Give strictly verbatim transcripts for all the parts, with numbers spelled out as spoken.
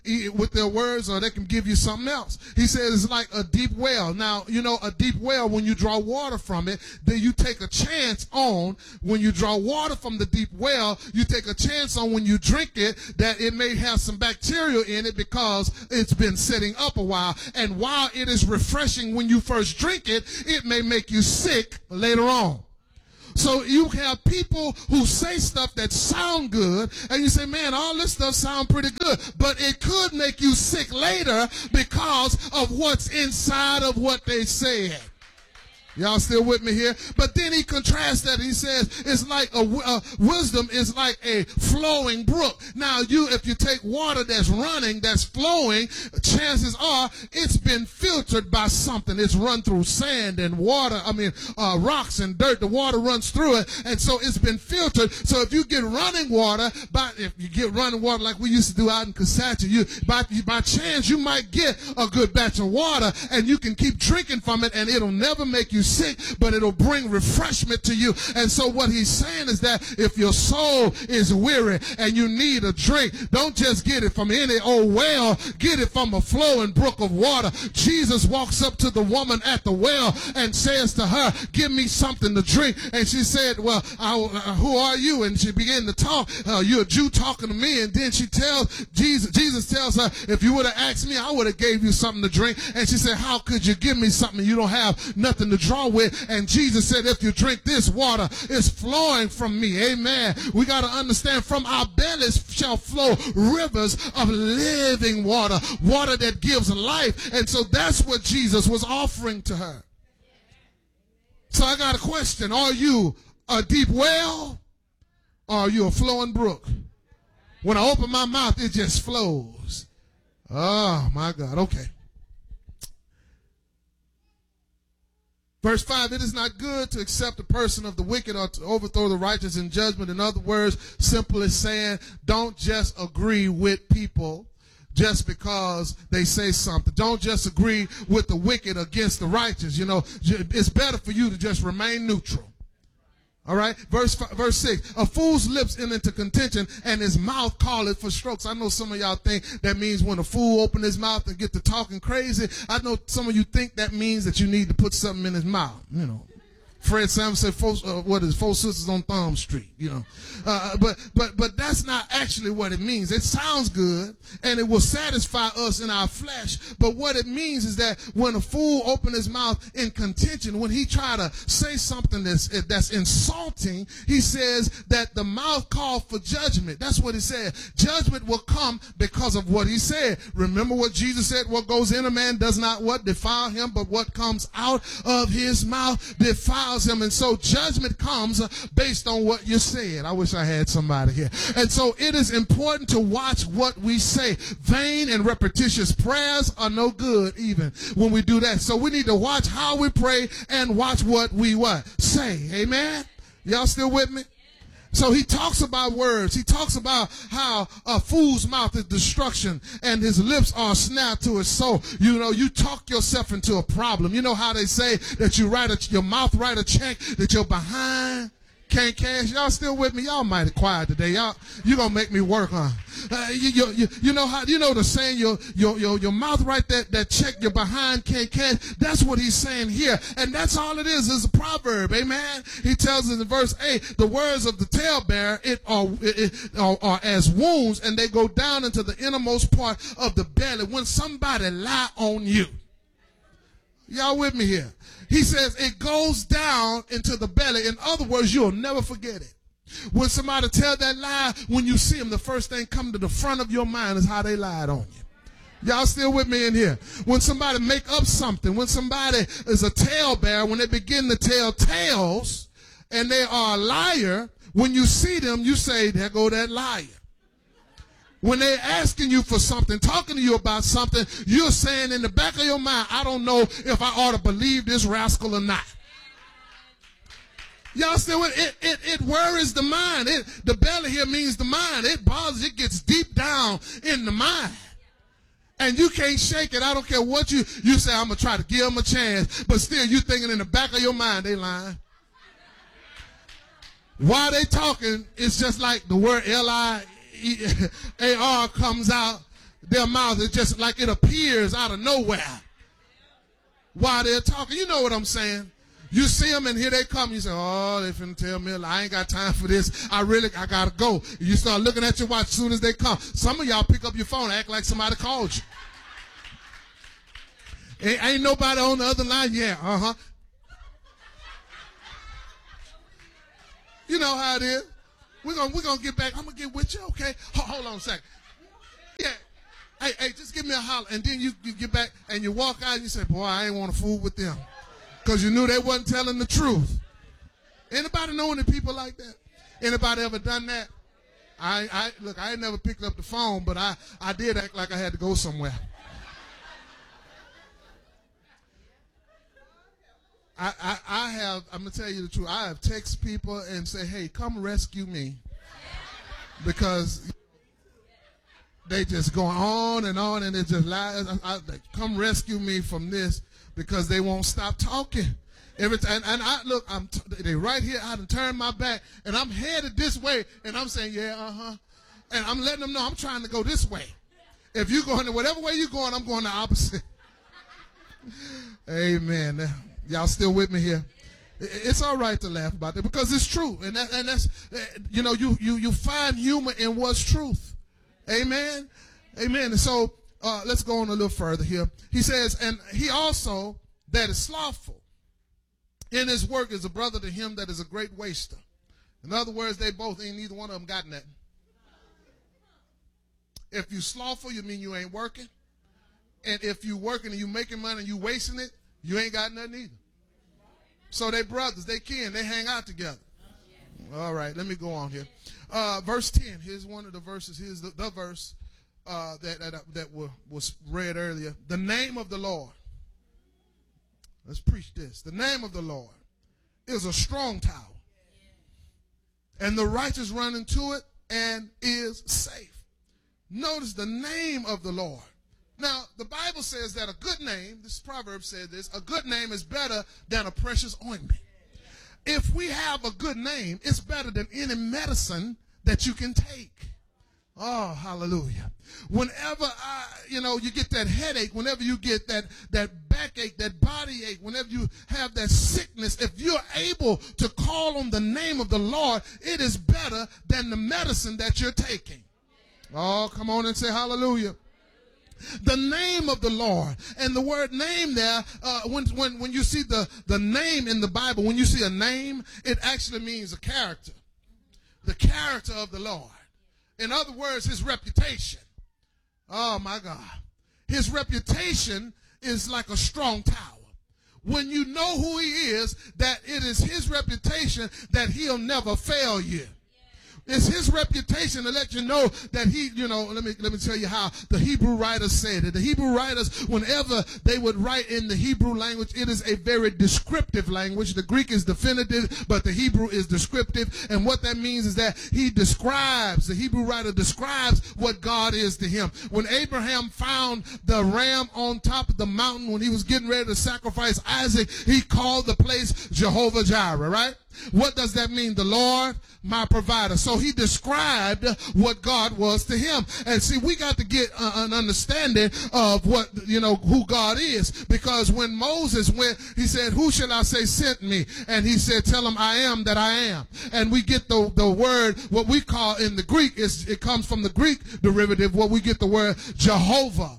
with their words, or they can give you something else. He says it's like a deep well. Now, you know, a deep well, when you draw water from it, then you take a chance on, when you draw water from the deep well, you take a chance on when you drink it that it may have some bacteria in it because it's been sitting up a while. And while it is refreshing when you first drink it, it may make you sick later on. So you have people who say stuff that sound good, and you say, man, all this stuff sound pretty good, but it could make you sick later because of what's inside of what they said. Y'all still with me here? But then he contrasts that. He says it's like a, a wisdom is like a flowing brook. Now, you, if you take water that's running, that's flowing, chances are it's been filtered by something. It's run through sand and water. I mean, uh, rocks and dirt. The water runs through it, and so it's been filtered. So if you get running water, by if you get running water like we used to do out in Cosacha, you by by chance you might get a good batch of water, and you can keep drinking from it, and it'll never make you sick, but it'll bring refreshment to you. And so what he's saying is that if your soul is weary and you need a drink, don't just get it from any old well, get it from a flowing brook of water. Jesus walks up to the woman at the well and says to her, give me something to drink. And she said, well, I, uh, who are you? And she began to talk. Uh, you're a Jew talking to me. And then she tells Jesus, Jesus tells her, if you would have asked me, I would have gave you something to drink. And she said, how could you give me something you don't have nothing to draw with? And Jesus said, if you drink this water, it's flowing from me. Amen. We got to understand, from our bellies shall flow rivers of living water, water that gives life. And so that's what Jesus was offering to her. So I got a question. Are you a deep well, or are you a flowing brook? When I open my mouth, it just flows. Oh, my God. Okay. Verse five, it is not good to accept the person of the wicked or to overthrow the righteous in judgment. In other words, simply saying, don't just agree with people just because they say something. Don't just agree with the wicked against the righteous. You know, it's better for you to just remain neutral. All right, verse five, verse six, a fool's lips enter into contention, and his mouth calleth for strokes. I know some of y'all think that means when a fool open his mouth and get to talking crazy. I know some of you think that means that you need to put something in his mouth, you know. Fred Sam said, four, uh, what is Four Sisters on Thumb Street, you know. Uh, but but but that's not actually what it means. It sounds good, and it will satisfy us in our flesh. But what it means is that when a fool open his mouth in contention, when he try to say something that's that's insulting, he says that the mouth called for judgment. That's what he said. Judgment will come because of what he said. Remember what Jesus said, what goes in a man does not what? Defile him, but what comes out of his mouth defiles him. And so judgment comes based on what you said. I wish I had somebody here. And so it is important to watch what we say. Vain and repetitious prayers are no good even when we do that. So we need to watch how we pray and watch what we what? Say. Amen? Y'all still with me? So he talks about words. He talks about how a fool's mouth is destruction and his lips are a snare to his soul. You know, you talk yourself into a problem. You know how they say that you write a, your mouth write a check that you're behind can't cash. Y'all still with me? Y'all mighty quiet today. Y'all, you gonna make me work, huh? Uh, you, you, you, you know how, you know the saying, your, your, your, your mouth write that, that check you're behind can't cash. That's what he's saying here. And that's all it is, is a proverb. Amen. He tells us in verse eight, the words of the talebearer, it are, it, are, are as wounds, and they go down into the innermost part of the belly. When somebody lie on you. Y'all with me here? He says it goes down into the belly. In other words, you'll never forget it. When somebody tell that lie, when you see them, the first thing come to the front of your mind is how they lied on you. Y'all still with me in here? When somebody make up something, when somebody is a talebearer, when they begin to tell tales and they are a liar, when you see them, you say, there go that liar. When they're asking you for something, talking to you about something, you're saying in the back of your mind, I don't know if I ought to believe this rascal or not. Y'all still, it, it, it worries the mind. It, the belly here means the mind. It bothers, it gets deep down in the mind. And you can't shake it. I don't care what you, you say, I'm going to try to give them a chance. But still, you thinking in the back of your mind, they lying. While they talking, it's just like the word L I A R comes out. Their mouth is just like it appears out of nowhere while they're talking. You know what I'm saying? You see them and here they come. You say, oh, they finna tell me I ain't got time for this. I really, I gotta go. You start looking at your watch as soon as they come. Some of y'all pick up your phone and act like somebody called you. Ain't, ain't nobody on the other line. Yeah, uh-huh. You know how it is. We're gonna, we're gonna get back. I'm gonna get with you, okay? Hold, hold on a second. Yeah. Hey, hey, just give me a holler. And then you, you get back and you walk out and you say, boy, I ain't want to fool with them. Because you knew they wasn't telling the truth. Anybody know any people like that? Anybody ever done that? I, I look, I ain't never picked up the phone, but I, I did act like I had to go somewhere. I, I, I have, I'm going to tell you the truth, I have text people and say, hey, come rescue me. Because they just go on and on and they just lie. I, I, come rescue me from this. Because they won't stop talking. Every time, and I look, I'm t they right here. I done turned my back, and I'm headed this way, and I'm saying, yeah, uh huh, and I'm letting them know I'm trying to go this way. If you going whatever way you're going, I'm going the opposite. Amen. Y'all still with me here? It's all right to laugh about that because it's true, and that, and that's you know you you you find humor in what's truth. Amen. Amen. And so. Uh, let's go on a little further here. He says, and he also that is slothful in his work is a brother to him that is a great waster. In other words, they both ain't neither one of them got nothing. If you slothful, you mean you ain't working. And if you working and you making money and you wasting it, you ain't got nothing either. So they brothers, they kin, they hang out together. All right, let me go on here. Uh, verse ten, here's one of the verses. Here's the, the verse. Uh, that that, that were, was read earlier. The name of the Lord. Let's preach this. The name of the Lord is a strong tower. And the righteous run into it and is safe. Notice the name of the Lord. Now, the Bible says that a good name, this proverb said this, a good name is better than a precious ointment. If we have a good name, it's better than any medicine that you can take. Oh, hallelujah. Whenever, I, you know, you get that headache, whenever you get that, that backache, that body ache, whenever you have that sickness, if you're able to call on the name of the Lord, it is better than the medicine that you're taking. Oh, come on and say hallelujah. The name of the Lord. And the word name there, uh, when, when, when you see the, the name in the Bible, when you see a name, it actually means a character. The character of the Lord. In other words, his reputation. Oh, my God. His reputation is like a strong tower. When you know who he is, that it is his reputation that he'll never fail you. It's his reputation to let you know that he, you know, let me let me tell you how the Hebrew writers said it. The Hebrew writers, whenever they would write in the Hebrew language, it is a very descriptive language. The Greek is definitive, but the Hebrew is descriptive. And what that means is that he describes, the Hebrew writer describes what God is to him. When Abraham found the ram on top of the mountain, when he was getting ready to sacrifice Isaac, he called the place Jehovah Jireh, right? What does that mean? The Lord, my provider. So he described what God was to him. And see, we got to get uh, an understanding of what, you know, who God is. Because when Moses went, he said, who shall I say sent me? And he said, tell him I am that I am. And we get the, the word, what we call in the Greek, is it comes from the Greek derivative, what we get the word Jehovah.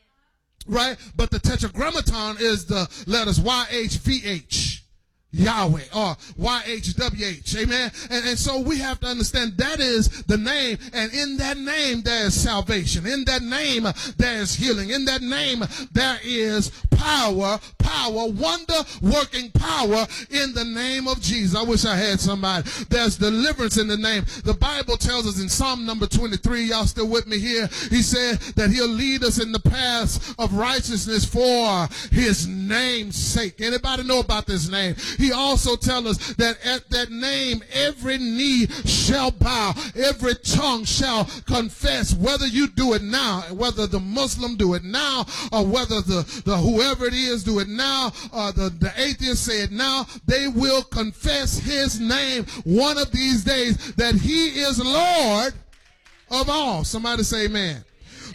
Right? But the tetragrammaton is the letters Y H V H. Yahweh or Y H W H, amen. And, and so we have to understand that is the name, and in that name there is salvation. In that name there is healing. In that name there is power, power, wonder working power in the name of Jesus. I wish I had somebody. There's deliverance in the name. The Bible tells us in Psalm number twenty-three, y'all still with me here? He said that he'll lead us in the paths of righteousness for his name's sake. Anybody know about this name? He also tells us that at that name, every knee shall bow, every tongue shall confess, whether you do it now, whether the Muslim do it now, or whether the, the whoever it is do it now, or the, the atheist say it now, they will confess his name one of these days, that he is Lord of all. Somebody say amen.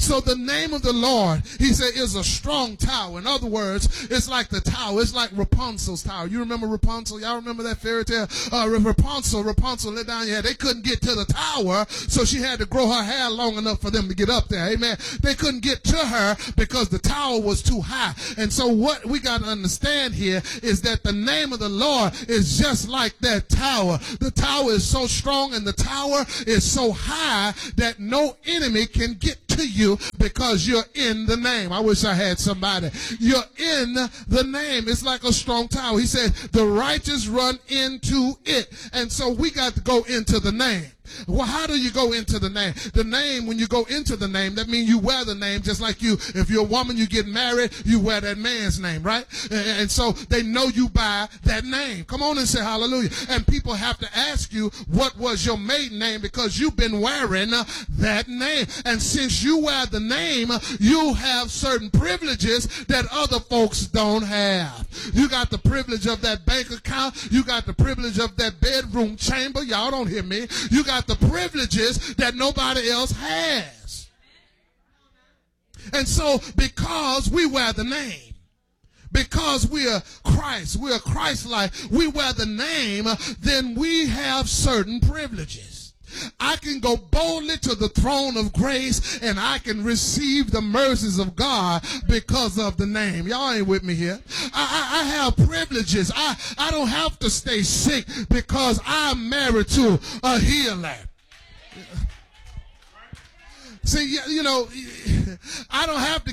So the name of the Lord, he said, is a strong tower. In other words, it's like the tower. It's like Rapunzel's tower. You remember Rapunzel? Y'all remember that fairy tale? Uh, Rapunzel, Rapunzel let down your hair. They couldn't get to the tower, so she had to grow her hair long enough for them to get up there. Amen. They couldn't get to her because the tower was too high. And so what we got to understand here is that the name of the Lord is just like that tower. The tower is so strong and the tower is so high that no enemy can get to you because you're in the name. I wish I had somebody. You're in the name. It's like a strong tower. He said the righteous run into it. And so we got to go into the name. Well, how do you go into the name? The name, when you go into the name, that means you wear the name, just like you, if you're a woman, you get married, you wear that man's name, right? And so they know you by that name. Come on and say hallelujah. And people have to ask you, what was your maiden name? Because you've been wearing that name. And since you wear the name, you have certain privileges that other folks don't have. You got the privilege of that bank account. You got the privilege of that bedroom chamber. Y'all don't hear me. You got the privileges that nobody else has. And so because we wear the name, because we are Christ, we are Christ-like, we wear the name, then we have certain privileges. I can go boldly to the throne of grace and I can receive the mercies of God because of the name. Y'all ain't with me here. I, I, I have privileges. I, I don't have to stay sick because I'm married to a healer. See, you know, I don't have to